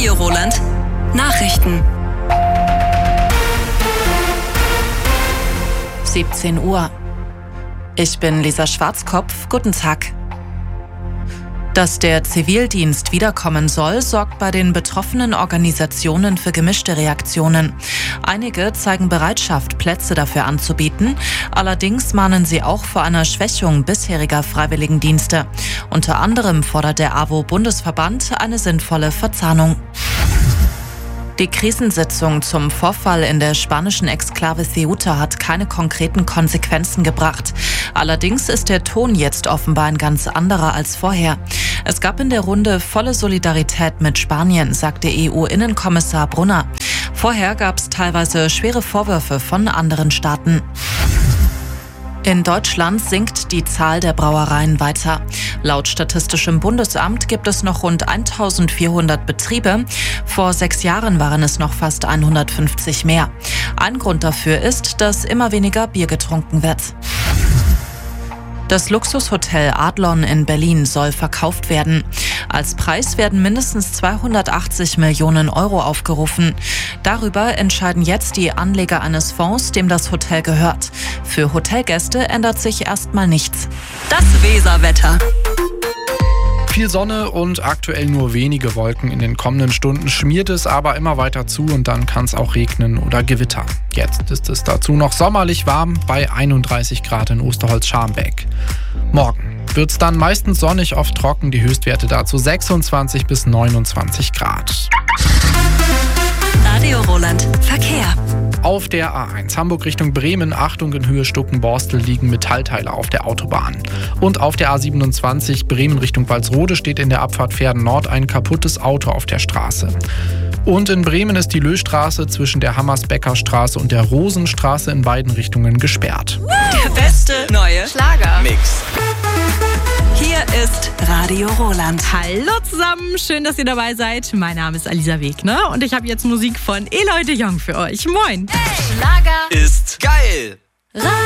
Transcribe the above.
Radio Roland. Nachrichten. 17 Uhr. Ich bin Lisa Schwarzkopf. Guten Tag. Dass der Zivildienst wiederkommen soll, sorgt bei den betroffenen Organisationen für gemischte Reaktionen. Einige zeigen Bereitschaft, Plätze dafür anzubieten. Allerdings mahnen sie auch vor einer Schwächung bisheriger Freiwilligendienste. Unter anderem fordert der AWO-Bundesverband eine sinnvolle Verzahnung. Die Krisensitzung zum Vorfall in der spanischen Exklave Ceuta hat keine konkreten Konsequenzen gebracht. Allerdings ist der Ton jetzt offenbar ein ganz anderer als vorher. Es gab in der Runde volle Solidarität mit Spanien, sagte EU-Innenkommissar Brunner. Vorher gab es teilweise schwere Vorwürfe von anderen Staaten. In Deutschland sinkt die Zahl der Brauereien weiter. Laut Statistischem Bundesamt gibt es noch rund 1400 Betriebe. Vor 6 Jahren waren es noch fast 150 mehr. Ein Grund dafür ist, dass immer weniger Bier getrunken wird. Das Luxushotel Adlon in Berlin soll verkauft werden. Als Preis werden mindestens 280 Millionen Euro aufgerufen. Darüber entscheiden jetzt die Anleger eines Fonds, dem das Hotel gehört. Für Hotelgäste ändert sich erstmal nichts. Das Weserwetter. Viel Sonne und aktuell nur wenige Wolken. In den kommenden Stunden schmiert es aber immer weiter zu und dann kann es auch regnen oder gewittern. Jetzt ist es dazu noch sommerlich warm bei 31 Grad in Osterholz-Scharmbeck. Morgen wird es dann meistens sonnig, oft trocken. Die Höchstwerte dazu 26 bis 29 Grad. Radio Roland. Verkehr. Auf der A1 Hamburg Richtung Bremen, Achtung in Höhe Stuckenborstel, liegen Metallteile auf der Autobahn. Und auf der A27 Bremen Richtung Walsrode steht in der Abfahrt Verden Nord ein kaputtes Auto auf der Straße. Und in Bremen ist die Löhstraße zwischen der Hammersbecker Straße und der Rosenstraße in beiden Richtungen gesperrt. Der beste neue Schlagermix. Hier ist Radio Roland. Hallo zusammen, schön, dass ihr dabei seid. Mein Name ist Alisa Wegner und ich habe jetzt Musik von Eloy de Jong für euch. Moin. Hey, Schlager ist geil.